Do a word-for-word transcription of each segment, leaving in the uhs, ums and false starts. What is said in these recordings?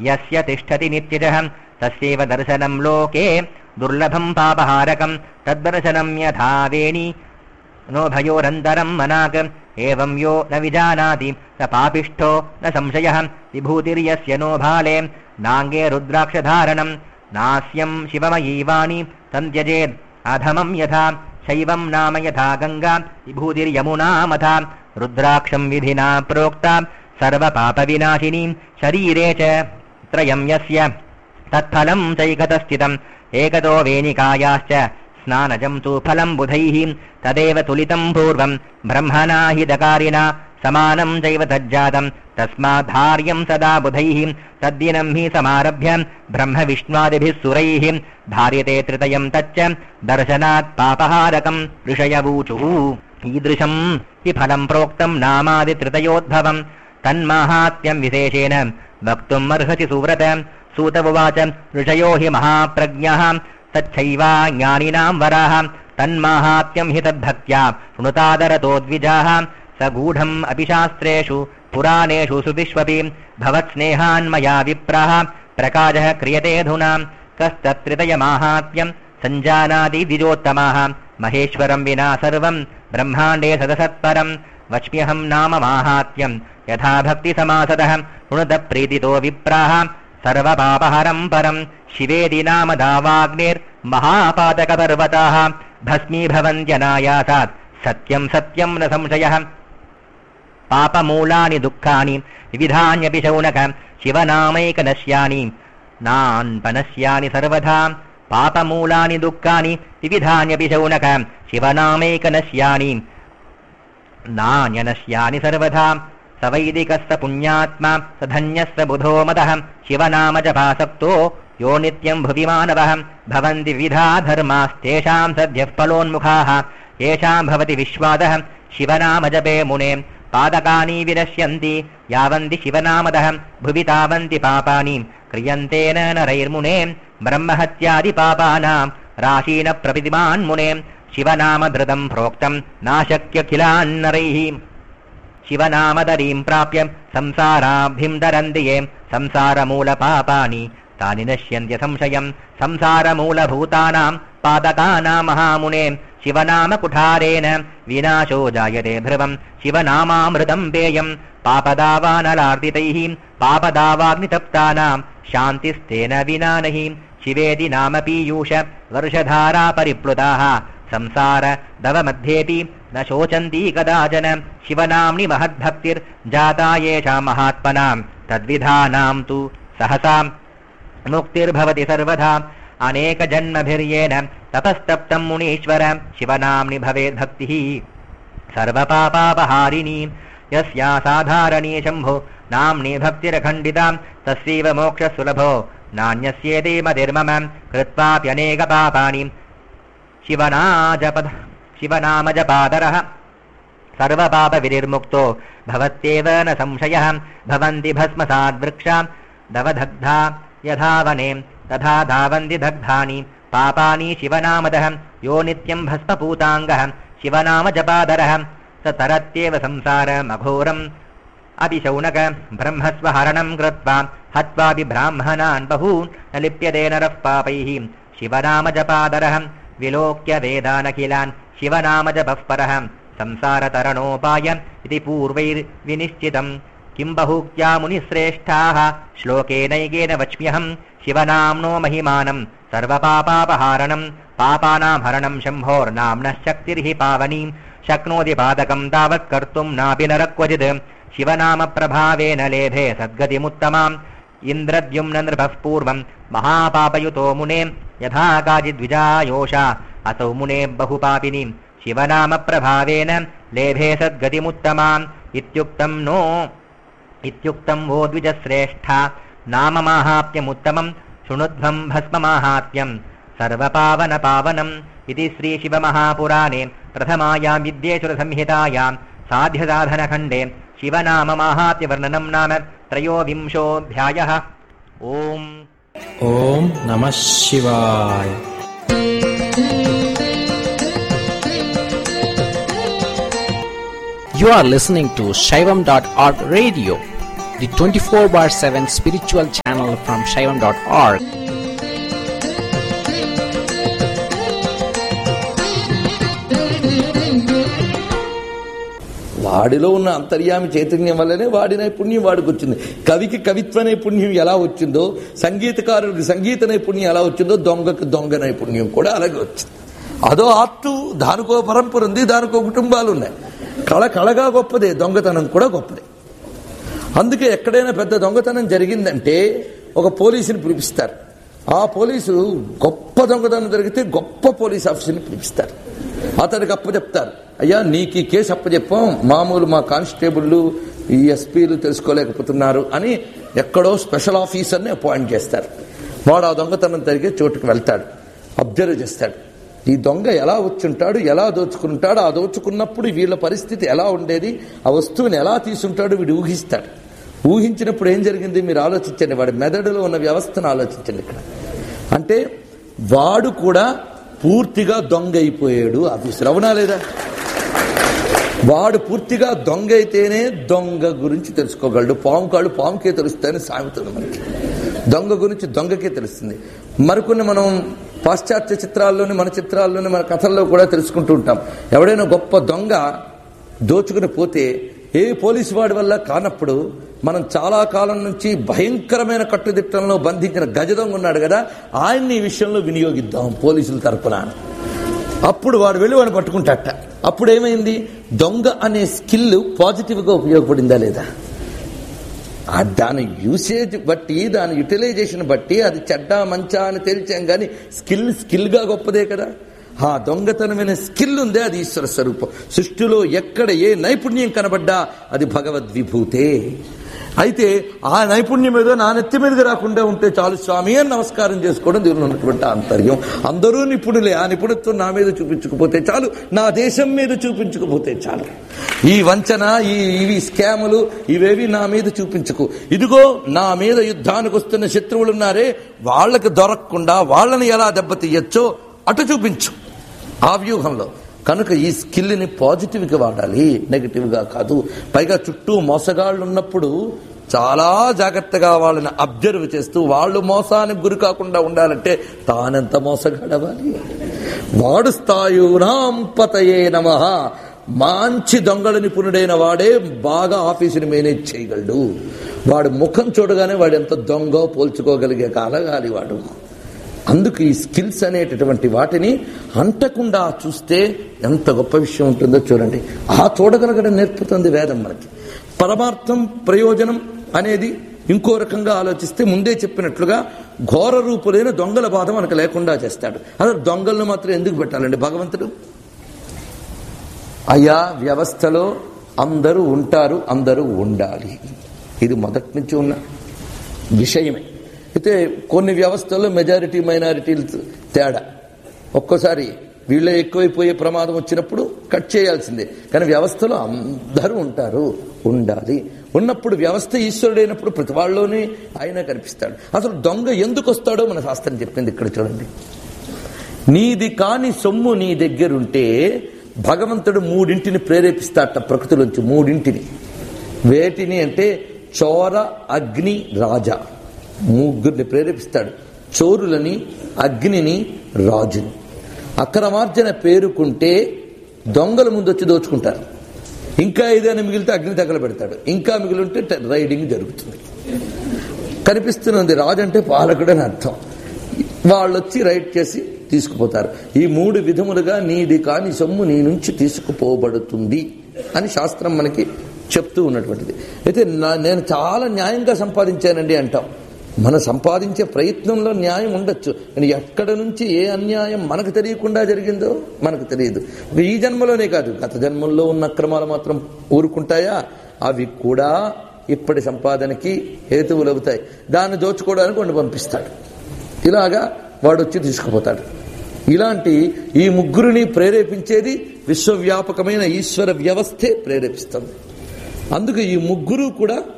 यस्य तिष्ठति नित्यजः तस्यैव दर्शनं लोके दुर्लभं पापहारकं तद्दर्शनं यथा वेणी नो भयोरन्तरं मनाक एवं यो न विजानाति स पापिष्ठो न संशयः विभूतिर्यस्य नो भाले नाङ्गे रुद्राक्षधारणं नास्यं शिवमयी वाणी तन्त्यजेत् अधमं यथा शैवं नाम यथा गंगा विभूतिर्यमुना मथा रुद्राक्षं विधिना प्रोक्ता सर्वपापविनाशिनी शरीरे च त्रयं यस्य तत्फलं चैकतस्थितम् एकतो वेणिकायाश्च स्नानजं तु फलं बुधैः तदेव तुलितं पूर्वं ब्रह्मणा हि दकारिणा समानं चैव तज्जातं तस्माद्धार्यं सदा बुधैः तद्दिनं हि समारभ्य ब्रह्मविष्णुवादिभिः सुरैः धार्यते तृतयं तच्च दर्शनात् पापहारकं ऋषयवूचुः ईदृशं हि फलं प्रोक्तं नामादितृतयोद्भवं तन्माहात्म्यं विशेषेण वक्तुम् अर्हसि सुव्रत सूत उवाच ऋषयो हि महाप्रज्ञः तच्छैवा ज्ञानिनां वराः तन्माहात्म्यं हि तद्भक्त्या शृणुतादरतो द्विजाः स गूढम् अपि शास्त्रेषु पुराणेषु सुविश्वपि भवत्स्नेहान्मया विप्राः प्रकाशः क्रियतेऽधुना कस्तत्त्रितयमाहात्म्यं सञ्जानाति द्विजोत्तमाः महेश्वरं विना सर्वं ब्रह्माण्डे सदसत्परं वच्म्यहं नाम माहात्म्यं यथा भक्तिसमासदः शृणुत प्रीतितो विप्राः सर्वपापहरं परं शिवेदि नाम दावाग्निर्महापातकपर्वताः भस्मीभवन्त्यनायासात् सत्यं सत्यं न संशयः पापमूलानि दुःखानि विविधान्यपि शौनक शिवनामैकनश्यानि नान्पनश्यानि सर्वथा पापमूलानि दुःखानि विविधान्यपि शौनक शिवनामैकनश्यानि नान्यनश्यानि सर्वथा स वैदिकस्य पुण्यात्मा स धन्यस्य बुधो मदः शिवनामजपासक्तो यो नित्यं भुवि मानवः भवन्ति विविधा धर्मास्तेषां सद्यः फलोन्मुखाः येषां भवति विश्वासः शिवनामजपे मुने पादकानि विनश्यन्ति यावन्ति शिवनामदः भुवि तावन्ति पापानि क्रियन्तेन नरैर्मुने ब्रह्महत्यादिपापानां राशीन प्रविदिमान् मुने शिवनामधृतं प्रोक्तं नाशक्यखिलान्नरैः शिवनामदरीं प्राप्य संसाराभिं दरन्ति ये संसारमूलपापानि तानि नश्यन्त्य संशयं संसारमूलभूतानां पादकानां महामुने शिवनामकुठारेण विनाशो जायते ध्रुवं शिवनामामृतं पेयं पापदावानलार्दितैः पापदावाग्नितप्तानां शान्तिस्तेन विना नहि शिवेदि नाम पीयूष वर्षधारा परिप्लुताः संसार दवमध्येऽपि न शोचन्ति कदाचन शिवनाम्नि महद्भक्तिर्जाता येषां महात्मनां तद्विधानां तु सहसा मुक्तिर्भवति सर्वथा अनेकजन्मभिर्येण तपस्तप्तं मुनीश्वर शिवनाम्नि भवेद्भक्तिः सर्वपापापहारिणी यस्या साधारणी शम्भो नाम्नि भक्तिरखण्डिता तस्यैव मोक्षसुलभो नान्यस्येति मतिर्मम कृत्वाप्यनेकपापानि शिवनाजपद शिवनामजपादरः सर्वपापविनिर्मुक्तो भवत्येव न संशयः भवन्ति भस्मसाद्वृक्षा दवदग्धा यथा वने तथा धावन्ति दग्धानि पापानि शिवनामदः यो नित्यं भस्मपूताङ्गः शिवनामजपादरः स तरत्येव संसारमघोरम् अपि शौनक ब्रह्मस्वहरणं कृत्वा हत्वापि ब्राह्मणान् बहून् न लिप्यते नरः पापैः शिवनामजपादरः विलोक्य वेदानखिलान् शिवनामजपः परः संसारतरणोपाय इति पूर्वैर्विनिश्चितं किं बहुक्त्या मुनिश्रेष्ठाः श्लोकेनैकेन वच्म्यहं शिवनाम्नो महिमानं सर्वपापापहारणं पापानां हरणं शम्भोर्नाम्नः शक्तिर्हि पावनीं शक्नोति पादकं तावत् कर्तुं नापि नरः क्वचित् शिवनामप्रभावेन लेभे सद्गतिमुत्तमाम् इन्द्रद्युम्न नृपः पूर्वं महापापयुतो मुने यथा काचिद्विजायोषा असौ मुने बहुपापिनीं शिवनामप्रभावेन लेभे सद्गतिमुत्तमाम् इत्युक्तं नो इत्युक्तं वो द्विजश्रेष्ठा नाम माहात्म्यमुत्तमं शृणुध्वं भस्ममाहात्म्यं सर्वपावनपावनम् इति श्रीशिवमहापुराणे प्रथमायां विद्येश्वरसंहितायां साध्यसाधनखण्डे शिवनाममाहात्म्यवर्णनं नाम त्रयोविंशोऽध्यायः। ओम ओम नमः शिवाय। You are listening to Shaivam dot org radio, the twenty-four bar seven spiritual channel from Shaivam dot org. వాడిలో ఉన్న అంతర్యామి చైతన్యం వల్లనే వాడి నైపుణ్యం వాడికి వచ్చింది. కవికి కవిత్వ నైపుణ్యం ఎలా వచ్చిందో, సంగీతకారుడికి సంగీత నైపుణ్యం ఎలా వచ్చిందో, దొంగకి దొంగ నైపుణ్యం కూడా అలాగే వచ్చింది. అదో ఆర్టు, దానికో పరంపర ఉంది, దానికో కుటుంబాలు ఉన్నాయి. కళ కళగా గొప్పదే, దొంగతనం కూడా గొప్పదే. అందుకే ఎక్కడైనా పెద్ద దొంగతనం జరిగిందంటే ఒక పోలీసుని పిలిపిస్తారు. ఆ పోలీసు గొప్ప దొంగతనం జరిగితే గొప్ప పోలీస్ ఆఫీసర్ని పిలిపిస్తారు. అతడికి అప్పచెప్తారు, అయ్యా నీకు ఈ కేసు అప్పచెప్పాం, మామూలు మా కానిస్టేబుళ్ళు ఈ ఎస్పీలు తెలుసుకోలేకపోతున్నారు అని ఎక్కడో స్పెషల్ ఆఫీసర్ని అపాయింట్ చేస్తారు. వాడు ఆ దొంగతనం జరిగే చోటుకు వెళ్తాడు, అబ్జర్వ్ చేస్తాడు. ఈ దొంగ ఎలా వచ్చుంటాడు, ఎలా దోచుకుంటాడు, ఆ దోచుకున్నప్పుడు వీళ్ళ పరిస్థితి ఎలా ఉండేది, ఆ వస్తువుని ఎలా తీసుంటాడు వీడు ఊహిస్తాడు. ఊహించినప్పుడు ఏం జరిగింది మీరు ఆలోచించండి. వాడి మెదడులో ఉన్న వ్యవస్థను ఆలోచించండి. ఇక్కడ అంటే వాడు కూడా పూర్తిగా దొంగ అయిపోయాడు ఆఫీసర్, అవునా లేదా? వాడు పూర్తిగా దొంగ అయితేనే దొంగ గురించి తెలుసుకోగలడు. పాము కాళ్ళు పాముకే తెలుస్తాయని సాగుతుంది మనకి. దొంగ గురించి దొంగకే తెలుస్తుంది. మరికొన్ని మనం పాశ్చాత్య చిత్రాల్లోని మన చిత్రాల్లోని మన కథల్లో కూడా తెలుసుకుంటూ ఉంటాం. ఎవడైనా గొప్ప దొంగ దోచుకుని పోతే ఏ పోలీసు వాడి వల్ల కానప్పుడు మనం చాలా కాలం నుంచి భయంకరమైన కట్టుదిట్టంలో బంధించిన గజ దొంగ ఉన్నాడు కదా, ఆయన్ని ఈ విషయంలో వినియోగిద్దాం పోలీసుల తరపున. అప్పుడు వాడు వెళ్ళి వాడిని పట్టుకుంటాట. అప్పుడు ఏమైంది, దొంగ అనే స్కిల్ పాజిటివ్గా ఉపయోగపడిందా లేదా? దాని యూసేజ్ బట్టి, దాని యూటిలైజేషన్ బట్టి అది చెడ్డ మంచా అని తేల్చాం. కానీ స్కిల్ స్కిల్గా గొప్పదే కదా. ఆ దొంగతనమైన స్కిల్ ఉందే అది ఈశ్వర స్వరూపం. సృష్టిలో ఎక్కడ ఏ నైపుణ్యం కనబడ్డా అది భగవద్విభూతే. అయితే ఆ నైపుణ్యం ఏదో నా నెత్తి మీదకి రాకుండా ఉంటే చాలు స్వామి అని నమస్కారం చేసుకోవడం దీనిలో ఉన్నటువంటి ఆంతర్యం. అందరూ నిపుణులే, ఆ నిపుణత్వం నా మీద చూపించుకుపోతే చాలు, నా దేశం మీద చూపించుకుపోతే చాలు. ఈ వంచన, ఈ ఇవి స్కాములు ఇవేవి నా మీద చూపించుకు. ఇదిగో నా మీద యుద్ధానికి వస్తున్న శత్రువులు ఉన్నారే, వాళ్ళకి దొరకకుండా వాళ్ళని ఎలా దెబ్బతీయచ్చో అటు చూపించు ఆ వ్యూహంలో. కనుక ఈ స్కిల్ని పాజిటివ్గా వాడాలి, నెగిటివ్గా కాదు. పైగా చుట్టూ మోసగాళ్ళు ఉన్నప్పుడు చాలా జాగ్రత్తగా వాళ్ళని అబ్జర్వ్ చేస్తూ వాళ్ళు మోసానికి గురి కాకుండా ఉండాలంటే తానెంత మోసగాడవాలి. వాడు స్థాయూనాం పతయే నమః. మంచి దొంగల నిపుణుడైన వాడే బాగా ఆఫీసుని మేనేజ్ చేయగలడు. వాడు ముఖం చూడగానే వాడు ఎంత దొంగ పోల్చుకోగలిగే కాలగాలి వాడు. అందుకు ఈ స్కిల్స్ అనేటటువంటి వాటిని అంటకుండా చూస్తే ఎంత గొప్ప విషయం ఉంటుందో చూడండి. ఆ చూడగలగడం నేర్పుతుంది వేదం మనకి. పరమార్థం ప్రయోజనం అనేది ఇంకో రకంగా ఆలోచిస్తే ముందే చెప్పినట్లుగా ఘోర రూపులైన దొంగల బాధ మనకు లేకుండా చేస్తాడు. అదే దొంగలను మాత్రం ఎందుకు పెట్టాలండి భగవంతుడు? అయా వ్యవస్థలో అందరూ ఉంటారు, అందరూ ఉండాలి. ఇది మొదటి నుంచి ఉన్న విషయమే. అయితే కొన్ని వ్యవస్థల్లో మెజారిటీ మైనారిటీలు తేడా, ఒక్కోసారి వీళ్ళే ఎక్కువైపోయే ప్రమాదం వచ్చినప్పుడు కట్ చేయాల్సిందే. కానీ వ్యవస్థలో అందరూ ఉంటారు, ఉండాలి. ఉన్నప్పుడు వ్యవస్థ ఈశ్వరుడైనప్పుడు ప్రతి వాళ్ళలోనే ఆయన కనిపిస్తాడు. అసలు దొంగ ఎందుకు వస్తాడో మన శాస్త్రం చెప్పింది ఇక్కడ చూడండి. నీది కాని సొమ్ము నీ దగ్గరుంటే భగవంతుడు మూడింటిని ప్రేరేపిస్తాట ప్రకృతిలోంచి. మూడింటిని వేటిని అంటే చోర, అగ్ని, రాజా. ముగ్గురిని ప్రేరేపిస్తాడు. చోరులని, అగ్నిని, రాజుని. అక్రమార్జన పేరుకుంటే దొంగల ముందు వచ్చి దోచుకుంటారు. ఇంకా ఏదైనా మిగిలితే అగ్ని తగలబెడతాడు. ఇంకా మిగిలింటే రైడింగ్ జరుగుతుంది. కనిపిస్తున్నది రాజు అంటే పాలకుడు అని అర్థం. వాళ్ళు వచ్చి రైడ్ చేసి తీసుకుపోతారు. ఈ మూడు విధములుగా నీది కాని సొమ్ము నీ నుంచి తీసుకుపోబడుతుంది అని శాస్త్రం మనకి చెప్తూ ఉన్నటువంటిది. అయితే నేను చాలా న్యాయంగా సంపాదించానండి అంటాం. మన సంపాదించే ప్రయత్నంలో న్యాయం ఉండొచ్చు, కానీ ఎక్కడ నుంచి ఏ అన్యాయం మనకు తెలియకుండా జరిగిందో మనకు తెలియదు. ఈ జన్మలోనే కాదు, గత జన్మల్లో ఉన్న అక్రమాలు మాత్రం ఊరుకుంటాయా? అవి కూడా ఇప్పటి సంపాదనకి హేతువులు అవుతాయి. దాన్ని దోచుకోవడానికి వాడిని పంపిస్తాడు. ఇలాగా వాడు వచ్చి తీసుకుపోతాడు. ఇలాంటి ఈ ముగ్గురిని ప్రేరేపించేది విశ్వవ్యాపకమైన ఈశ్వర వ్యవస్థే ప్రేరేపిస్తుంది. అందుకు ఈ ముగ్గురు కూడా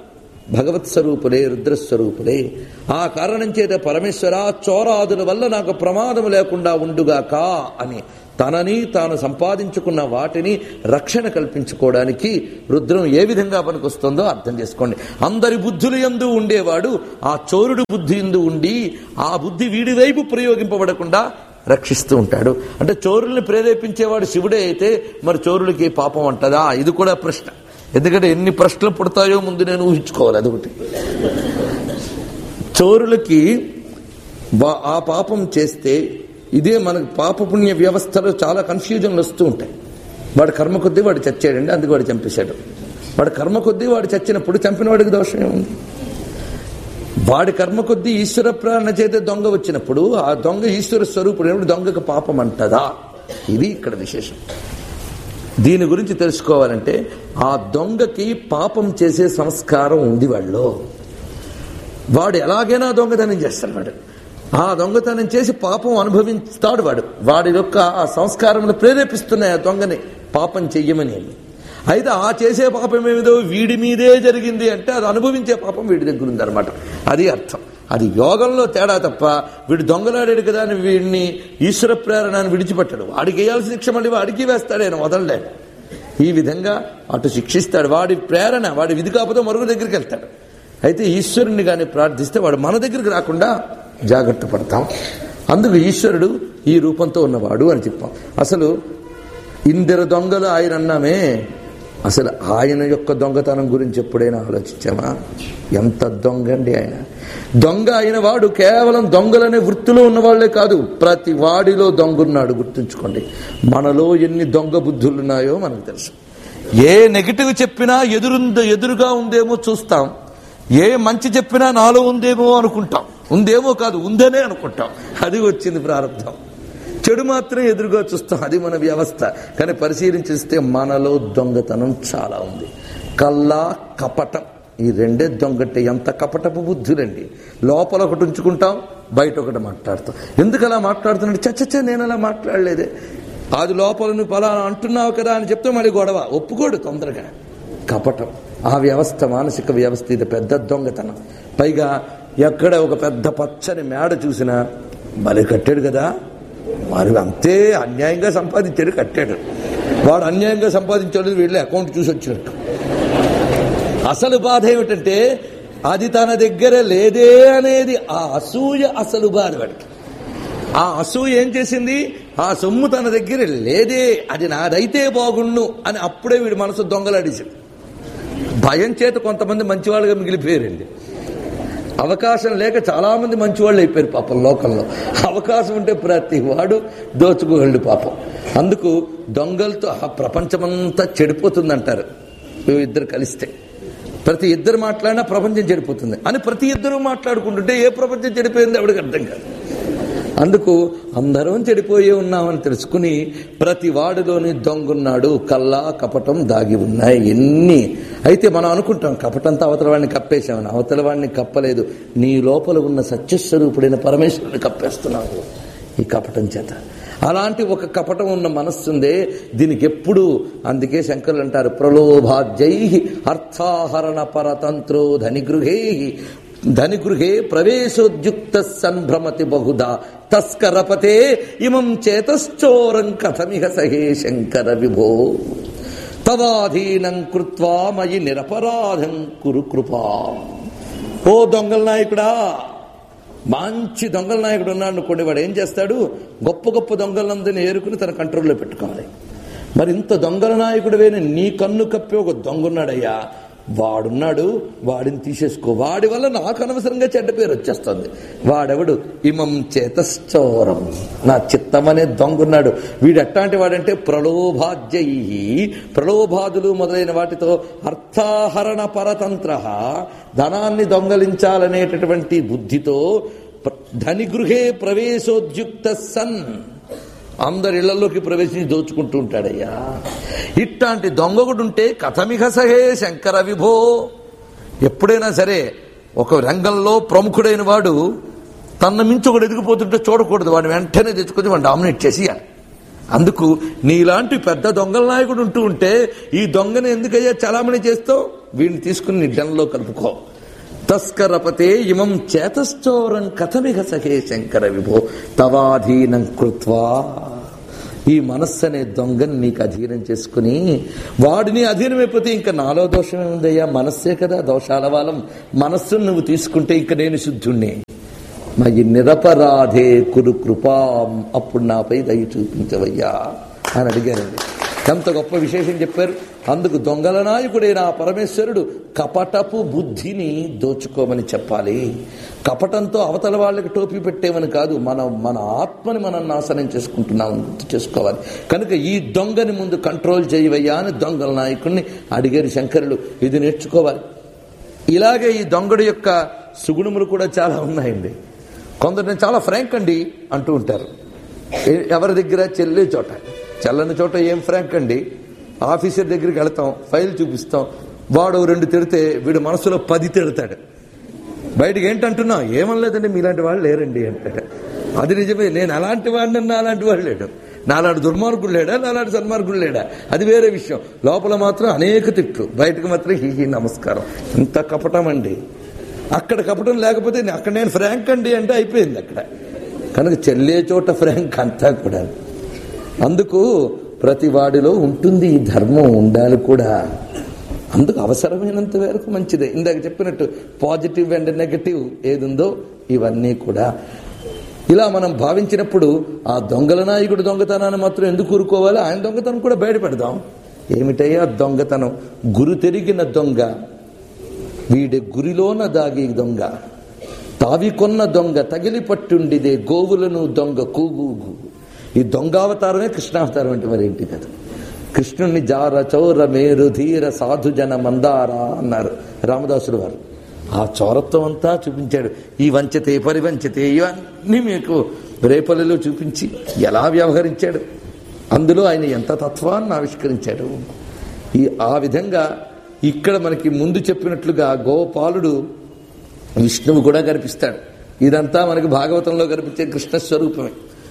భగవత్ స్వరూపులే, రుద్రస్వరూపులే. ఆ కారణం చేత పరమేశ్వర చోరాదుల వల్ల నాకు ప్రమాదం లేకుండా ఉండుగాక అని తనని తాను సంపాదించుకున్న వాటిని రక్షణ కల్పించుకోవడానికి రుద్రం ఏ విధంగా పనికొస్తుందో అర్థం చేసుకోండి. అందరి బుద్ధులు యందు ఉండేవాడు ఆ చోరుడు బుద్ధి యందు ఉండి ఆ బుద్ధి వీడి వైపు ప్రయోగింపబడకుండా రక్షిస్తూ ఉంటాడు. అంటే చోరుల్ని ప్రేరేపించేవాడు శివుడే అయితే మరి చోరులకి పాపం అంటదా? ఇది కూడా ప్రశ్న. ఎందుకంటే ఎన్ని ప్రశ్నలు పుడతాయో ముందు నేను ఊహించుకోవాలి. అదొకటి. చోరులకి ఆ పాపం చేస్తే ఇదే మనకు పాపపుణ్య వ్యవస్థలో చాలా కన్ఫ్యూజన్లు వస్తూ ఉంటాయి. వాడు కర్మ కొద్దీ వాడు చచ్చాడండి, అందుకు వాడు చంపేశాడు. వాడు కర్మ కొద్దీ వాడు చచ్చినప్పుడు చంపిన వాడికి దోషం ఏముంది? వాడి కర్మ కొద్దీ ఈశ్వర ప్రేరణ చేత దొంగ వచ్చినప్పుడు ఆ దొంగ ఈశ్వర స్వరూపుడు దొంగకు పాపం అంటదా? ఇది ఇక్కడ విశేషం. దీని గురించి తెలుసుకోవాలంటే ఆ దొంగకి పాపం చేసే సంస్కారం ఉంది వాళ్ళలో. వాడు ఎలాగైనా దొంగతనం చేస్తాడు. వాడు ఆ దొంగతనం చేసి పాపం అనుభవిస్తాడు. వాడు వాడి యొక్క ఆ సంస్కారంలో ప్రేరేపిస్తున్నాయి ఆ దొంగని పాపం చెయ్యమని. అయితే ఆ చేసే పాపం ఏమిదో వీడి మీదే జరిగింది అంటే అది అనుభవించే పాపం వీడి దగ్గర ఉందన్నమాట. అది అర్థం. అది యోగంలో తేడా తప్ప వీడు దొంగలాడాడు కదా అని వీడిని ఈశ్వర ప్రేరణని విడిచిపెట్టాడు. వాడికి వేయాల్సిన శిక్ష మళ్ళీ వాడికి వేస్తాడు, ఆయన వదలలేడు. ఈ విధంగా అటు శిక్షిస్తాడు. వాడి ప్రేరణ వాడి విధి కాకపోతే మరొక దగ్గరికి వెళ్తాడు. అయితే ఈశ్వరుణ్ణి కానీ ప్రార్థిస్తే వాడు మన దగ్గరికి రాకుండా జాగ్రత్త పడతాం. అందుకు ఈశ్వరుడు ఈ రూపంతో ఉన్నవాడు అని చెప్పాం. అసలు ఇందరు దొంగలు ఆయన అన్నామే, అసలు ఆయన యొక్క దొంగతనం గురించి ఎప్పుడైనా ఆలోచించామా? ఎంత దొంగ అండి ఆయన. దొంగ అయిన వాడు కేవలం దొంగలనే వృత్తిలో ఉన్నవాళ్లే కాదు, ప్రతి వాడిలో దొంగన్నాడు. గుర్తుంచుకోండి. మనలో ఎన్ని దొంగ బుద్ధులున్నాయో మనకు తెలుసు. ఏ నెగిటివ్ చెప్పినా ఎదురుంద ఎదురుగా ఉందేమో చూస్తాం, ఏ మంచి చెప్పినా నాలో ఉందేమో అనుకుంటాం. ఉందేమో కాదు, ఉందనే అనుకుంటాం. అది వచ్చింది ప్రారంభం. చెడు మాత్రం ఎదురుగా చూస్తాం, అది మన వ్యవస్థ. కానీ పరిశీలించిస్తే మనలో దొంగతనం చాలా ఉంది. కల్లా కపటం, ఈ రెండే దొంగటే. ఎంత కపటపు బుద్ధులండి. లోపల ఒకటి ఉంచుకుంటాం, బయట ఒకటి మాట్లాడతాం. ఎందుకు అలా మాట్లాడుతున్నాడు? చచ్చచ్చ నేను అలా మాట్లాడలేదే. అది లోపల నువ్వు పలానా అంటున్నావు కదా అని చెప్తే మళ్ళీ గొడవ. ఒప్పుకోడు తొందరగా. కపటం ఆ వ్యవస్థ, మానసిక వ్యవస్థ. ఇది పెద్ద దొంగతనం. పైగా ఎక్కడ ఒక పెద్ద పచ్చని మేడ చూసినా బలి కట్టాడు కదా, మరి అంతే అన్యాయంగా సంపాదించాడు, కట్టాడు. వాడు అన్యాయంగా సంపాదించాడు, వీళ్ళే అకౌంట్ చూసి వచ్చినట్టు. అసలు బాధ ఏమిటంటే అది తన దగ్గర లేదే అనేది ఆ అసూయ. అసలు బాధ వాడికి. ఆ అసూయ ఏం చేసింది? ఆ సొమ్ము తన దగ్గర లేదే, అది నాదైతే బాగుండు అని అప్పుడే వీడి మనసు దొంగలాడేసింది. భయం చేత కొంతమంది మంచివాళ్ళుగా మిగిలిపోయారండి. అవకాశం లేక చాలా మంది మంచివాళ్ళు అయిపోయారు పాపం లోకంలో. అవకాశం ఉంటే ప్రతి వాడు దోచుకోగలడు పాపం. అందుకు దొంగలతో ఆ ప్రపంచమంతా చెడిపోతుందంటారు. ఇద్దరు కలిస్తే ప్రతి ఇద్దరు మాట్లాడినా ప్రపంచం చెడిపోతుంది అని ప్రతి ఇద్దరు మాట్లాడుకుంటుంటే ఏ ప్రపంచం చెడిపోయింది ఎవడికి అర్థం కాదు. అందుకు అందరం చెడిపోయే ఉన్నామని తెలుసుకుని ప్రతి వాడిలోని దొంగున్నాడు, కల్లా కపటం దాగి ఉన్నాయి ఎన్ని. అయితే మనం అనుకుంటాం కపటంతో అవతల వాడిని కప్పేశామని. అవతల వాడిని కప్పలేదు, నీ లోపల ఉన్న సత్యస్వరూపుడైన పరమేశ్వరుని కప్పేస్తున్నావు ఈ కపటం చేత. అలాంటి ఒక కపటం ఉన్న మనస్సుందే దీనికి ఎప్పుడు. అందుకే శంకరులు అంటారు, ప్రలోభాజై అర్థాహరణ పరతంత్రో ధనిగృహే ధనిగృహే ప్రవేశోద్యుక్త సంభ్రమతి బహుదా తస్కరపతే ఇమం చేతశ్చోరం కథమిహ సహే శంకర విభో తవాధీనం కృత్వా మయి నిరపరాధం కురు కృపా. ఓ దొంగల నాయకుడా, మంచి దొంగల నాయకుడు ఉన్నాడు అనుకోండి, వాడు ఏం చేస్తాడు? గొప్ప గొప్ప దొంగలందరినీ ఏరుకుని తన కంట్రోల్లో పెట్టుకోవాలి. మరి ఇంత దొంగల నాయకుడివేని నీ కన్ను కప్పి ఒక దొంగన్నాడయ్యా, వాడున్నాడు, వాడిని తీసేసుకో. వాడి వల్ల నాకు అనవసరంగా చెడ్డ పేరు వచ్చేస్తుంది. వాడెవడు? ఇమం చేతశ్చోరం, నా చిత్తమనే దొంగన్నాడు. వీడు ఎట్లాంటి వాడంటే ప్రలోభాజ్యై, ప్రలోభాదులు మొదలైన వాటితో అర్థాహరణ పరతంత్ర, ధనాన్ని దొంగలించాలనేటటువంటి బుద్ధితో ధనిగృహే ప్రవేశోద్యుక్త సన్, అందరి ఇళ్లలోకి ప్రవేశించి దోచుకుంటూ ఉంటాడయ్యా. ఇట్లాంటి దొంగగుడుంటే కథమిహ సహే శంకర విభో. ఎప్పుడైనా సరే ఒక రంగంలో ప్రముఖుడైన వాడు తన మించి ఒకడు ఎదిగిపోతుంటే చూడకూడదు, వాడిని వెంటనే తెచ్చుకొని వాడిని డామినేట్ చేసేయాలి. అందుకు నీలాంటి పెద్ద దొంగల నాయకుడు ఉంటూ ఉంటే ఈ దొంగని ఎందుకయ్యా చలామణి చేస్తావు? వీడిని తీసుకుని నీ డెన్లో కలుపుకో. తస్కరపతే ఇమం చేతశ్చోరం కథమిహ సఖే శంకర విభో తవాధీనం కృత్వా. ఈ మనస్సు అనే దొంగని నీకు అధీనం చేసుకుని వాడిని అధీనమైపోతే ఇంకా నాలో దోషమే ఉందయ్యా, మనస్సే కదా దోషాల వాళ్ళం. మనస్సును నువ్వు తీసుకుంటే ఇంక నేను శుద్ధుణ్ణి. మరి నిరపరాధే కురు కృపాం, అప్పుడు నాపై దయ చూపించవయ్యా అని అడిగారండి. ఎంత గొప్ప విశేషం చెప్పారు. అందుకు దొంగల నాయకుడైన ఆ పరమేశ్వరుడు కపటపు బుద్ధిని దోచుకోమని చెప్పాలి. కపటంతో అవతల వాళ్ళకి టోపీ పెట్టేమని కాదు, మన మన ఆత్మని మనం నాశనం చేసుకుంటున్నామని గుర్తు చేసుకోవాలి. కనుక ఈ దొంగని ముందు కంట్రోల్ చేయవయ్యా అని దొంగల నాయకుడిని అడిగారు శంకరులు. ఇది నేర్చుకోవాలి. ఇలాగే ఈ దొంగడి యొక్క సుగుణములు కూడా చాలా ఉన్నాయండి. కొందరు నేను చాలా ఫ్రాంక్ అండి అంటూ ఉంటారు. ఎవరి దగ్గర చెల్లే చోట, చెల్లని చోట ఏం ఫ్రాంక్ అండి. ఆఫీసర్ దగ్గరికి వెళతాం, ఫైల్ చూపిస్తాం, వాడు రెండు తిడితే వీడు మనసులో పది తిడతాడు. బయటకు ఏంటంటున్నా, ఏమనలేదండి మీలాంటి వాళ్ళు లేరండి అంటాడు. అది నిజమే, నేను అలాంటి వాడిని, నాలాంటి వాడు లేడు, నాలాంటి దుర్మార్గుడు లేడా, నాలాంటి సన్మార్గుడు లేడా, అది వేరే విషయం. లోపల మాత్రం అనేక తిట్లు, బయటకు మాత్రం హీ హీ నమస్కారం. ఇంత కపటం అండి. అక్కడ కపటం లేకపోతే అక్కడ నేను ఫ్రాంక్ అండి అంటే అయిపోయింది అక్కడ. కనుక చెల్లే చోట ఫ్రాంక్ అంతా కూడా. అందుకు ప్రతి వాడిలో ఉంటుంది ఈ ధర్మం, ఉండాలి కూడా. అందుకు అవసరమైనంత వరకు మంచిదే. ఇందాక చెప్పినట్టు పాజిటివ్ అండ్ నెగటివ్ ఏదుందో ఇవన్నీ కూడా ఇలా మనం భావించినప్పుడు ఆ దొంగల నాయకుడు దొంగతనాన్ని మాత్రం ఎందుకు ఊరుకోవాలి? ఆయన దొంగతనం కూడా బయట పెడదాం. ఏమిటయ్యా దొంగతనం? గురు తెరిగిన దొంగ, వీడి గురిలోన దాగి దొంగ, తావికొన్న దొంగ తగిలి పట్టుండిదే గోవులను దొంగ కూగు. ఈ దొంగావతారమే కృష్ణావతారం అంటే మరేంటి కదా. కృష్ణుణ్ణి జార చౌర మేరు ధీర సాధుజన మందార అన్నారు రామదాసుడు వారు. ఆ చౌరత్వం అంతా చూపించాడు. ఈ వంచతే పరివంచతే ఇవన్నీ మీకు రేపల్లిలో చూపించి ఎలా వ్యవహరించాడు, అందులో ఆయన ఎంత తత్వాన్ని ఆవిష్కరించాడు. ఈ ఆ విధంగా ఇక్కడ మనకి ముందు చెప్పినట్లుగా గోపాలుడు విష్ణువు కూడా కనిపిస్తాడు. ఇదంతా మనకి భాగవతంలో కనిపించే కృష్ణ స్వరూపమే.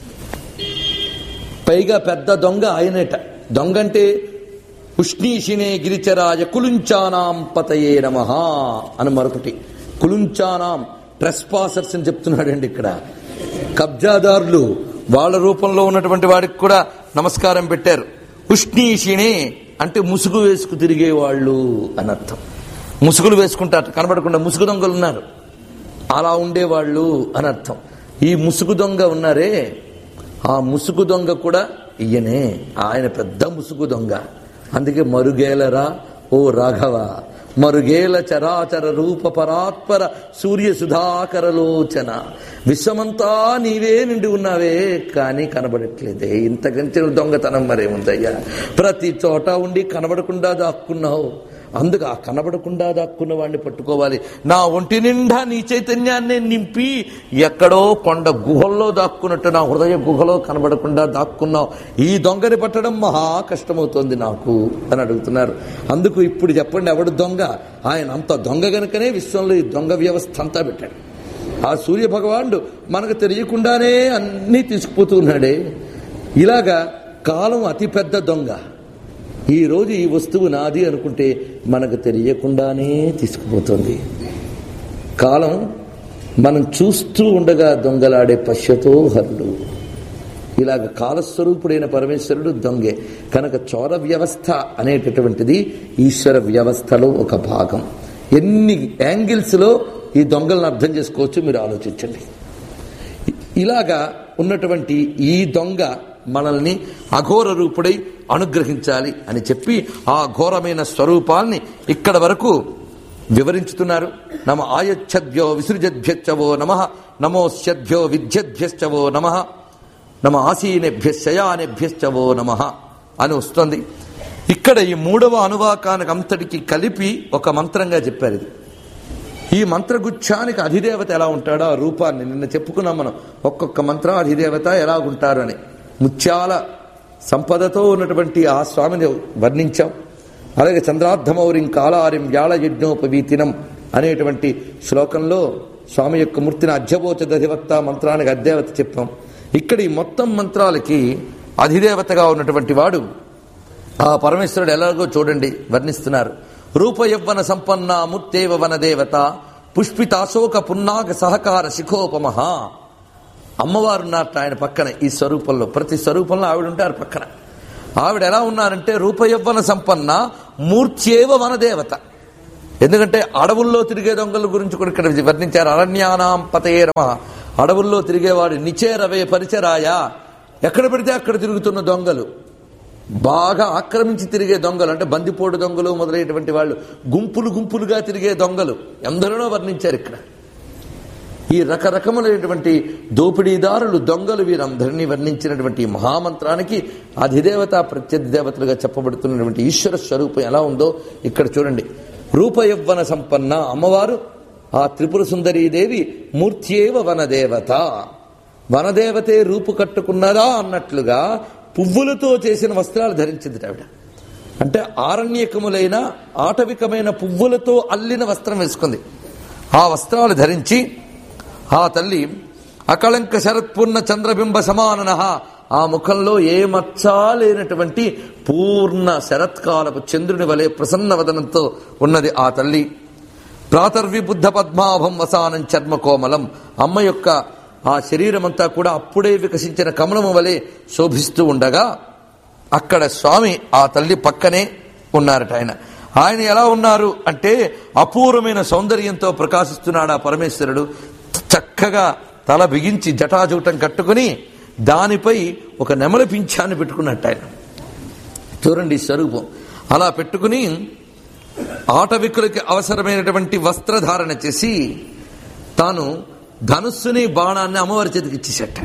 పైగా పెద్ద దొంగ ఆయనేట. దొంగ అంటే ఉష్ణీషినే గిరిచరాజ కులుంచానాం పతయే నమః అని మరొకటి. కులుంచానాం ట్రెస్పాసర్స్ అని చెప్తున్నాడండి ఇక్కడ. కబ్జాదారులు, వాళ్ళ రూపంలో ఉన్నటువంటి వాడికి కూడా నమస్కారం పెట్టారు. ఉష్ణీషినే అంటే ముసుగు వేసుకు తిరిగేవాళ్ళు అని అర్థం. ముసుగులు వేసుకుంటారు కనబడకుండా, ముసుగు దొంగలు ఉన్నారు, అలా ఉండేవాళ్ళు అని అర్థం. ఈ ముసుగు దొంగ ఉన్నారే, ఆ ముసుగు దొంగ కూడా ఈయనే. ఆయన పెద్ద ముసుగు దొంగ. అందుకే మరుగేలరా ఓ రాఘవ, మరుగేల చరాచర రూప పరాత్పర సూర్య సుధాకరలోచన. విశ్వమంతా నీవే నిండి ఉన్నావే, కానీ కనబడట్లేదే. ఇంతకంటే దొంగతనం మరేముందయ్యా? ప్రతి చోట ఉండి కనబడకుండా దాక్కున్నావు. అందుకు ఆ కనబడకుండా దాక్కున్న వాడిని పట్టుకోవాలి. నా ఒంటి నిండా నీ చైతన్యాన్ని నింపి ఎక్కడో కొండ గుహల్లో దాక్కున్నట్టు నా హృదయ గుహలో కనబడకుండా దాక్కున్నావు. ఈ దొంగని పట్టడం మహా కష్టమవుతోంది నాకు అని అడుగుతున్నారు. అందుకు ఇప్పుడు చెప్పండి, ఎవడు దొంగ? ఆయన అంత దొంగ గనుకనే విశ్వంలో ఈ దొంగ వ్యవస్థ అంతా పెట్టాడు. ఆ సూర్య భగవానుడు మనకు తెలియకుండానే అన్నీ తీసుకుపోతూ ఉన్నాడే. ఇలాగా కాలం అతిపెద్ద దొంగ. ఈ రోజు ఈ వస్తువు నాది అనుకుంటే మనకు తెలియకుండానే తీసుకుపోతుంది. కాలం మనం చూస్తూ ఉండగా దొంగలాడే పశ్యతో హరుడు. ఇలాగ కాలస్వరూపుడైన పరమేశ్వరుడు దొంగే. కనుక చోర వ్యవస్థ అనేటటువంటిది ఈశ్వర వ్యవస్థలో ఒక భాగం. ఎన్ని యాంగిల్స్ లో ఈ దొంగలను అర్థం చేసుకోవచ్చు మీరు ఆలోచించండి. ఇలాగా ఉన్నటువంటి ఈ దొంగ మనల్ని అఘోర రూపుడై అనుగ్రహించాలి అని చెప్పి ఆ ఘోరమైన స్వరూపాల్ని ఇక్కడ వరకు వివరించుతున్నారు. నమ ఆయచ్చద్యో విసృజద్భ్యశ్చవో నమః, నమోస్యద్భ్యో విద్యద్భ్యశ్చవో నమః, నమ ఆసీనేభ్యశ్చయానేభ్యశ్చవో నమః అని వస్తుంది. ఇక్కడ ఈ మూడవ అనువాకానికి అంతటికి కలిపి ఒక మంత్రంగా చెప్పారు. ఇది ఈ మంత్రగుచ్ఛానికి అధిదేవత ఎలా ఉంటాడో ఆ రూపాన్ని నిన్న చెప్పుకున్నాం మనం. ఒక్కొక్క మంత్రం అధిదేవత ఎలా ఉంటారు అని. ముత్యాల సంపదతో ఉన్నటువంటి ఆ స్వామిని వర్ణించాం. అలాగే చంద్రార్ధమౌరిం కాళారిం వ్యాళ యజ్ఞోపవీతినం అనేటువంటి శ్లోకంలో స్వామి యొక్క మూర్తిని అధ్యబోచ దధివక్త మంత్రానికి అధిదేవత చెప్పాం. ఇక్కడ ఈ మొత్తం మంత్రాలకి అధిదేవతగా ఉన్నటువంటి వాడు ఆ పరమేశ్వరుడు ఎలాగో చూడండి వర్ణిస్తున్నారు. రూపయవ్వన సంపన్న మూర్తేవ వనదేవత పుష్పితాశోక పున్నాగ సహకార శిఖోపమహ. అమ్మవారు ఉన్నారట ఆయన పక్కన. ఈ స్వరూపంలో ప్రతి స్వరూపంలో ఆవిడ ఉంటారు పక్కన. ఆవిడ ఎలా ఉన్నారంటే రూపయవ్వన సంపన్న మూర్త్యేవ వనదేవత. ఎందుకంటే అడవుల్లో తిరిగే దొంగల గురించి కూడా ఇక్కడ వర్ణించారు. అరణ్యానాం పతయే నమః. అడవుల్లో తిరిగేవాడు నిచేరవే పరిచరాయ. ఎక్కడ పెడితే అక్కడ తిరుగుతున్న దొంగలు, బాగా ఆక్రమించి తిరిగే దొంగలు, అంటే బందిపోటు దొంగలు మొదలైనటువంటి వాళ్ళు, గుంపులు గుంపులుగా తిరిగే దొంగలు ఎందరినో వర్ణించారు ఇక్కడ. ఈ రకరకములైనటువంటి దోపిడీదారులు, దొంగలు, వీరందరినీ వర్ణించినటువంటి మహామంత్రానికి అధిదేవత ప్రత్యధిదేవతలుగా చెప్పబడుతున్నటువంటి ఈశ్వర స్వరూపం ఎలా ఉందో ఇక్కడ చూడండి. రూపయవ్వన సంపన్న అమ్మవారు ఆ త్రిపుర సుందరీదేవి మూర్త్యేవ వనదేవత. వనదేవతే రూపు కట్టుకున్నదా అన్నట్లుగా పువ్వులతో చేసిన వస్త్రాలు ధరించింది ఆవిడ. అంటే ఆరణ్యకములైన ఆటవికమైన పువ్వులతో అల్లిన వస్త్రం వేసుకుంది. ఆ వస్త్రాలు ధరించి ఆ తల్లి అకళంక శరత్పూర్ణ చంద్రబింబ సమానన, ఆ ముఖంలో ఏ మచ్చా లేనటువంటి పూర్ణ శరత్కాలపు చంద్రుని వలె ప్రసన్న వదనంతో ఉన్నది ఆ తల్లి. ప్రాతర్వి బుద్ధ పద్మాభం వసానం చర్మ కోమలం. అమ్మ యొక్క ఆ శరీరమంతా కూడా అప్పుడే వికసించిన కమలము వలె శోభిస్తూ ఉండగా అక్కడ స్వామి ఆ తల్లి పక్కనే ఉన్నారట. ఆయన ఆయన ఎలా ఉన్నారు అంటే అపూర్వమైన సౌందర్యంతో ప్రకాశిస్తున్నాడు ఆ పరమేశ్వరుడు. చక్కగా తల బిగించి జటాజూటం కట్టుకుని దానిపై ఒక నెమలి పింఛాన్ని పెట్టుకున్నట్టు ఆయన. చూడండి స్వరూపం అలా పెట్టుకుని ఆటవికులకి అవసరమైనటువంటి వస్త్రధారణ చేసి తాను ధనుస్సుని బాణాన్ని అమ్మవారి చేతికి ఇచ్చేసట.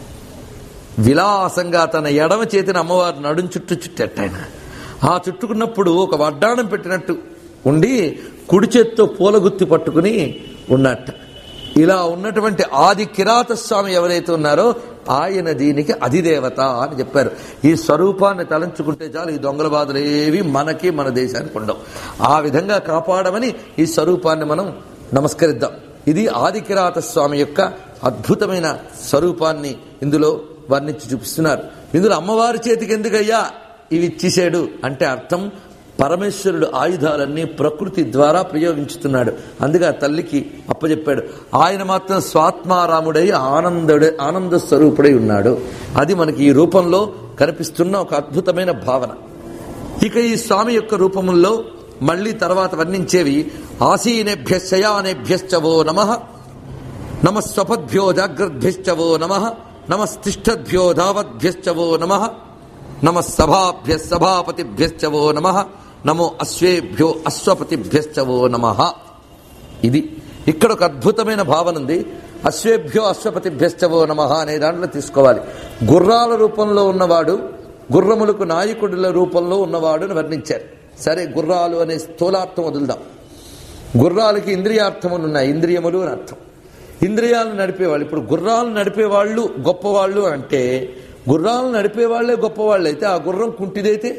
విలాసంగా తన ఎడమ చేతిని అమ్మవారి నడుం చుట్టూ చుట్టట ఆయన. ఆ చుట్టుకున్నప్పుడు ఒక వడ్డాణం పెట్టినట్టు ఉండి కుడి చేత్తో పూలగుత్తి పట్టుకుని ఉన్నట్ట. ఇలా ఉన్నటువంటి ఆది కిరాత స్వామి ఎవరైతే ఉన్నారో ఆయన దీనికి అధిదేవత అని చెప్పారు. ఈ స్వరూపాన్ని తలంచుకుంటే చాలు, ఈ దొంగల బాధలు ఏవి మనకి మన దేశానికి ఉండవు. ఆ విధంగా కాపాడమని ఈ స్వరూపాన్ని మనం నమస్కరిద్దాం. ఇది ఆది కిరాత స్వామి యొక్క అద్భుతమైన స్వరూపాన్ని ఇందులో వర్ణించి చూపిస్తున్నారు. ఇందులో అమ్మవారి చేతికి ఎందుకయ్యా ఇవి ఇచ్చేసాడు అంటే అర్థం పరమేశ్వరుడు ఆయుధాలన్నీ ప్రకృతి ద్వారా ప్రయోగించుతున్నాడు. అందుకే ఆ తల్లికి అప్పచెప్పాడు. ఆయన మాత్రం స్వాత్మారాముడై ఆనందుడే ఆనంద స్వరూపుడై ఉన్నాడు. అది మనకి ఈ రూపంలో కనిపిస్తున్న ఒక అద్భుతమైన భావన. ఇక ఈ స్వామి యొక్క రూపముల్లో మళ్లీ తర్వాత వర్ణించేవి ఆసీనేభ్య శయానేభ్యశ్చవో నమః, నమస్వపద్భ్యో జాగ్రద్భ్యశ్చవో నమః, నమస్తిష్ఠద్భ్యో ధావద్భ్యశ్చవో నమః, నమస్సభాభ్య సభాపతిభ్యశ్చవో నమః, నమో అశ్వేభ్యో అశ్వపతిభ్యశ్చవో నమః. ఇది ఇక్కడ ఒక అద్భుతమైన భావన ఉంది. అశ్వేభ్యో అశ్వపతిభ్యశ్చవో నమః అనే దాంట్లో తీసుకోవాలి. గుర్రాల రూపంలో ఉన్నవాడు, గుర్రములకు నాయకుడుల రూపంలో ఉన్నవాడు అని వర్ణించారు. సరే, గుర్రాలు అనే స్థూలార్థం వదులుదాం. గుర్రాలకి ఇంద్రియార్థములు ఉన్నాయి, ఇంద్రియములు అని అర్థం. ఇంద్రియాలను నడిపేవాళ్ళు. ఇప్పుడు గుర్రాలను నడిపేవాళ్ళు గొప్పవాళ్ళు అంటే గుర్రాలను నడిపేవాళ్లే గొప్పవాళ్ళు అయితే ఆ గుర్రం కుంటిదైతే,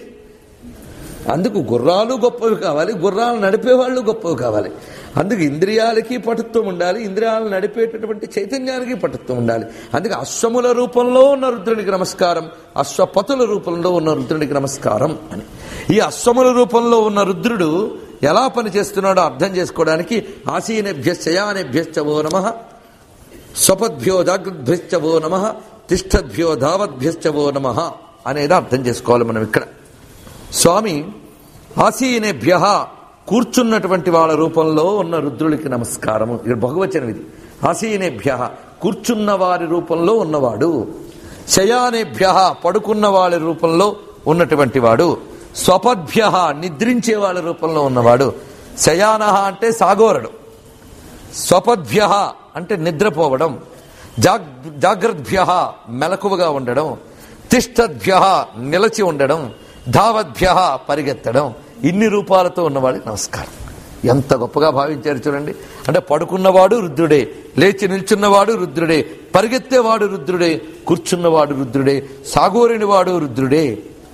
అందుకు గుర్రాలు గొప్పవి కావాలి, గుర్రాలు నడిపేవాళ్ళు గొప్పవి కావాలి. అందుకు ఇంద్రియాలకి పటుత్వం ఉండాలి, ఇంద్రియాలను నడిపేటటువంటి చైతన్యానికి పటుత్వం ఉండాలి. అందుకే అశ్వముల రూపంలో ఉన్న రుద్రునికి నమస్కారం, అశ్వపతుల రూపంలో ఉన్న రుద్రునికి నమస్కారం అని. ఈ అశ్వముల రూపంలో ఉన్న రుద్రుడు ఎలా పనిచేస్తున్నాడో అర్థం చేసుకోవడానికి ఆసీనేభ్యశ్చయానేభ్యశ్చవో నమః, స్వపద్భ్యో జాగ్రద్భ్యశ్చవో నమః, తిష్ఠద్భ్యో ధావద్భ్యశ్చవో నమః అనేది అర్థం చేసుకోవాలి మనం. ఇక్కడ స్వామి ఆసీనేభ్య కూర్చున్నటువంటి వాళ్ళ రూపంలో ఉన్న రుద్రుడికి నమస్కారము. ఇక్కడ బహువచనం ఇది. ఆసీనేభ్య కూర్చున్న వారి రూపంలో ఉన్నవాడు, శయానేభ్య పడుకున్న వాళ్ళ రూపంలో ఉన్నటువంటి వాడు, స్వపద్భ్య నిద్రించే వాళ్ళ రూపంలో ఉన్నవాడు. శయాన అంటే సాగోరడు, స్వపద్భ్య అంటే నిద్రపోవడం, జాగ్ జాగ్రద్భ్య మెలకువగా ఉండడం, తిష్ఠద్భ్య నిలచి ఉండడం, ధావద్భ్య పరిగెత్తడం. ఇన్ని రూపాలతో ఉన్నవాడికి నమస్కారం. ఎంత గొప్పగా భావించారు చూడండి. అంటే పడుకున్నవాడు రుద్రుడే, లేచి నిల్చున్నవాడు రుద్రుడే, పరిగెత్తేవాడు రుద్రుడే, కూర్చున్నవాడు రుద్రుడే, సాగోరినివాడు రుద్రుడే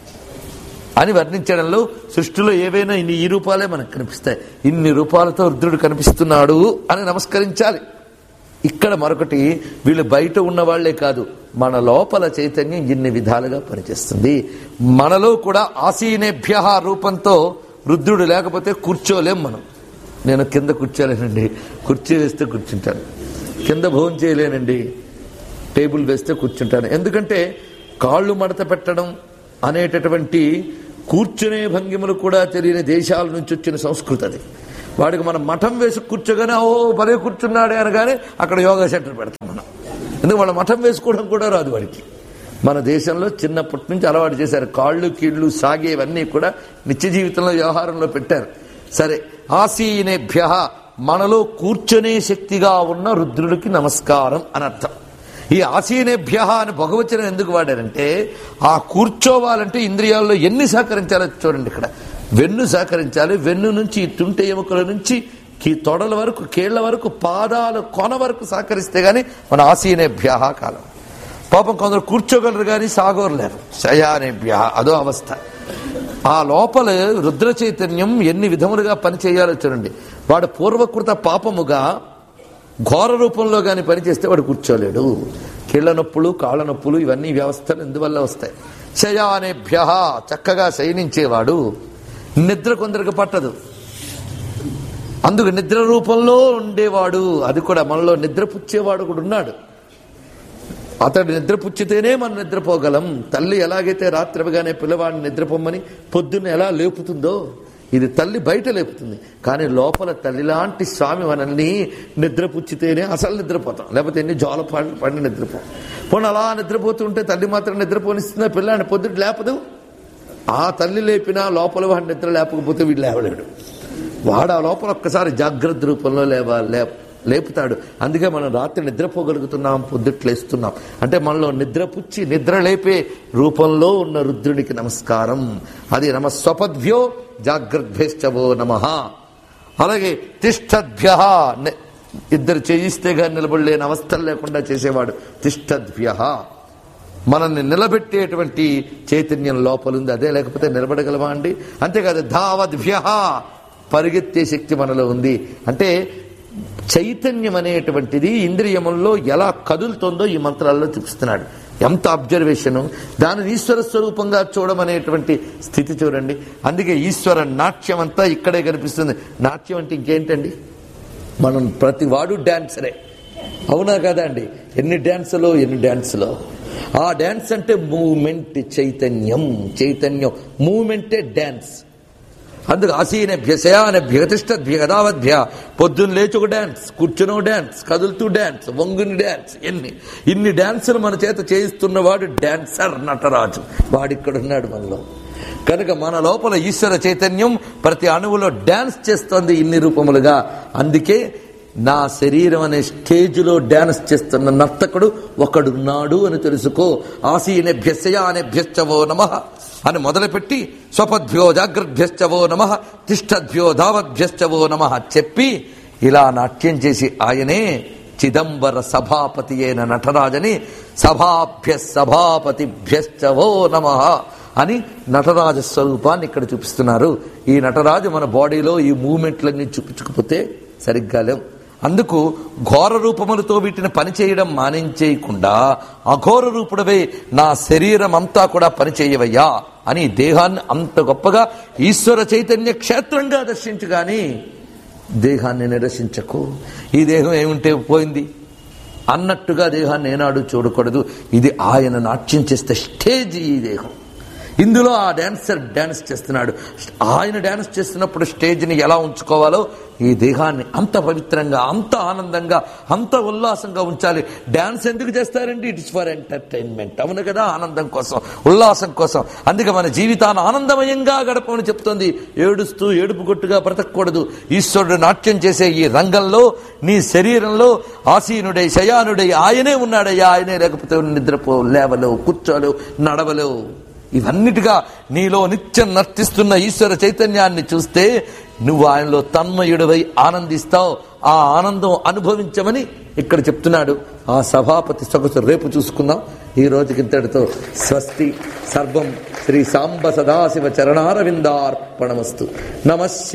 అని వర్ణించడంలో సృష్టిలో ఏవైనా ఇన్ని ఈ రూపాలే మనకు కనిపిస్తాయి. ఇన్ని రూపాలతో రుద్రుడు కనిపిస్తున్నాడు అని నమస్కరించాలి. ఇక్కడ మరొకటి, వీళ్ళు బయట ఉన్న వాళ్లే కాదు, మన లోపల చైతన్యం ఇన్ని విధాలుగా పనిచేస్తుంది. మనలో కూడా ఆసీనేభ్య రూపంతో రుద్రుడు లేకపోతే కూర్చోలేం మనం. నేను కింద కూర్చోలేనండి, కుర్చీ వేస్తే కూర్చుంటాను. కింద భోజనం చేయలేనండి, టేబుల్ వేస్తే కూర్చుంటాను. ఎందుకంటే కాళ్ళు మడత పెట్టడం అనేటటువంటి కూర్చునే భంగిమలు కూడా తెలియని దేశాల నుంచి వచ్చిన సంస్కృతి అది. వాడికి మనం మఠం వేసి కూర్చోగానే ఓ భలే కూర్చున్నాడే అనగానే అక్కడ యోగా సెంటర్ పెడతాం మనం. ఎందుకు వాళ్ళ మఠం వేసుకోవడం కూడా రాదు వాడికి. మన దేశంలో చిన్నప్పటి నుంచి అలవాటు చేశారు. కాళ్ళు కీళ్లు సాగేవన్నీ కూడా నిత్య జీవితంలో వ్యవహారంలో పెట్టారు. సరే, ఆసీనేభ్య మనలో కూర్చునే శక్తిగా ఉన్న రుద్రుడికి నమస్కారం అని అర్థం. ఈ ఆసీనేభ్య అని భగవచనం ఎందుకు వాడారంటే, ఆ కూర్చోవాలంటే ఇంద్రియాల్లో ఎన్ని సహకరించాలో చూడండి. ఇక్కడ వెన్ను సహకరించాలి. వెన్ను నుంచి తుంటె ఎముకల నుంచి తొడల వరకు, కీళ్ల వరకు, పాదాలు కొన వరకు సహకరిస్తే గాని మన ఆసీనేభ్య కాలం. పాపం కొందరు కూర్చోగలరు కానీ సాగోరలేరు. శయానేభ్య అదో అవస్థ. ఆ లోపల రుద్ర చైతన్యం ఎన్ని విధములుగా పనిచేయాలో చూడండి. వాడు పూర్వకృత పాపముగా ఘోర రూపంలో గాని పనిచేస్తే వాడు కూర్చోలేడు. కీళ్ల నొప్పులు, కాళ్ళ నొప్పులు ఇవన్నీ వ్యవస్థలు ఎందువల్ల వస్తాయి? శయానేభ్య చక్కగా శయనించేవాడు. నిద్ర కొందరికి పట్టదు, అందుకు నిద్ర రూపంలో ఉండేవాడు. అది కూడా మనలో నిద్రపుచ్చేవాడు కూడా ఉన్నాడు. అతడు నిద్రపుచ్చితేనే మనం నిద్రపోగలం. తల్లి ఎలాగైతే రాత్రి అవగానే పిల్లవాడిని నిద్రపోమ్మని పొద్దున్న ఎలా లేపుతుందో, ఇది తల్లి బయట లేపుతుంది. కానీ లోపల తల్లి లాంటి స్వామి మనల్ని నిద్రపుచ్చితేనే అసలు నిద్రపోతాం, లేకపోతే ఎన్ని జోల పడి నిద్రపో. పోనీ అలా నిద్రపోతుంటే తల్లి మాత్రం నిద్రపోనిస్తుందా? పిల్లాడిని పొద్దుట లేపదు. ఆ తల్లి లేపినా లోపల వాడు నిద్ర లేపకపోతే వీడు లేవలేడు. వాడు ఆ లోపల ఒక్కసారి జాగ్రత్త రూపంలో లేవా లే లేపుతాడు. అందుకే మనం రాత్రి నిద్రపోగలుగుతున్నాం, పొద్దుట్లేస్తున్నాం. అంటే మనలో నిద్రపుచ్చి నిద్ర లేపే రూపంలో ఉన్న రుద్రుడికి నమస్కారం. అది నమ స్వపద్భ్యో జాగ్రద్భ్యశ్చవో నమః. అలాగే తిష్టద్భ్య, ఇద్దరు చేయిస్తే గాని నిలబడలేని అవస్థలు లేకుండా చేసేవాడు తిష్టద్భ్య. మనల్ని నిలబెట్టేటువంటి చైతన్యం లోపలుంది, అదే లేకపోతే నిలబడగలమా అండి? అంతేకాదు ధావద్భ్య, పరిగెత్తే శక్తి మనలో ఉంది. అంటే చైతన్యం అనేటువంటిది ఇంద్రియముల్లో ఎలా కదులుతుందో ఈ మంత్రాల్లో చూపిస్తున్నాడు. ఎంత అబ్జర్వేషను! దానిని ఈశ్వర స్వరూపంగా చూడమనేటువంటి స్థితి చూడండి. అందుకే ఈశ్వర నాట్యం అంతా ఇక్కడే కనిపిస్తుంది. నాట్యం అంటే ఇంకేంటండి? మనం ప్రతి వాడు డాన్సరే, అవునా కదా అండి? ఎన్ని డాన్సులో ఎన్ని డాన్సులో. ఆ డాన్స్ అంటే మూమెంట్, చైతన్యం. చైతన్యం మూమెంటే డాన్స్. అందుకు ఆసీనభ్య, శయానభ్య, తిష్టద్భ్య, గదావద్భ్య. పొద్దున్న లేచి ఒక డాన్స్, కూర్చునో డాన్స్, కదులుతూ డాన్స్, వంగుని డాన్స్, ఎన్ని ఇన్ని డాన్సులు మన చేత చేయిస్తున్నవాడు డాన్సర్ నటరాజు. వాడిక్కడున్నాడు మనలో. కనుక మన లోపల ఈశ్వర చైతన్యం ప్రతి అణువులో డాన్స్ చేస్తోంది ఇన్ని రూపములుగా. అందుకే నా శరీరం అనే స్టేజ్లో డాన్స్ చేస్తున్న నర్తకుడు ఒకడున్నాడు అని తెలుసుకో. ఆసీనేభ్య, శయానేభ్యశ్చవో నమః అని మొదలుపెట్టి స్వపద్భ్యో జాగ్రద్భ్యశ్చవో నమః, తిష్టద్భ్యో ధావద్భ్యశ్చవో నమః చెప్పి ఇలా నాట్యం చేసి ఆయనే చిదంబర సభాపతి అయిన నటరాజని సభాభ్య సభాపతిభ్యశ్చవో నమః అని నటరాజ స్వరూపాన్ని ఇక్కడ చూపిస్తున్నారు. ఈ నటరాజు మన బాడీలో ఈ మూమెంట్లన్నీ చూపించకపోతే సరిగ్గా లేవు. అందుకు ఘోర రూపములతో వీటిని పనిచేయడం మానించేయకుండా అఘోర రూపుడవే నా శరీరం అంతా కూడా పనిచేయవయ్యా అని దేహాన్ని అంత గొప్పగా ఈశ్వర చైతన్య క్షేత్రంగా దర్శించు గాని దేహాన్ని నిరసించకు. ఈ దేహం ఏముంటే పోయింది అన్నట్టుగా దేహాన్ని ఏనాడు చూడకూడదు. ఇది ఆయన నాట్యం చేస్తే స్టేజ్ ఈ దేహం. ఇందులో ఆ డాన్సర్ డాన్స్ చేస్తున్నాడు. ఆయన డాన్స్ చేస్తున్నప్పుడు స్టేజ్ని ఎలా ఉంచుకోవాలో ఈ దేహాన్ని అంత పవిత్రంగా, అంత ఆనందంగా, అంత ఉల్లాసంగా ఉంచాలి. డాన్స్ ఎందుకు చేస్తారండి? ఇట్ ఇస్ ఫర్ ఎంటర్టైన్మెంట్, అవును కదా? ఆనందం కోసం, ఉల్లాసం కోసం. అందుకే మన జీవితాన్ని ఆనందమయంగా గడపమని చెప్తోంది. ఏడుస్తూ ఏడుపు కొట్టుగా బ్రతకూడదు. ఈశ్వరుడు నాట్యం చేసే ఈ రంగంలో నీ శరీరంలో ఆసీనుడై శయానుడై ఆయనే ఉన్నాడయ్యా. ఆయనే లేకపోతే నిద్రపో, లేవలేవు, కూర్చోలేవు, నడవలేవు. ఇవన్నిటిగా నీలో నిత్యం నర్తిస్తున్న ఈశ్వర చైతన్యాన్ని చూస్తే నువ్వు ఆయనలో తన్మయుడివై ఆనందిస్తావు. ఆ ఆనందం అనుభవించమని ఇక్కడ చెప్తున్నాడు. ఆ సభాపతి సొగసు రేపు చూసుకుందాం. ఈ రోజుకి ఇంతటితో స్వస్తి. సర్వం శ్రీ సాంబ సదాశివ చరణారవిందార్పణమస్తు. నమః.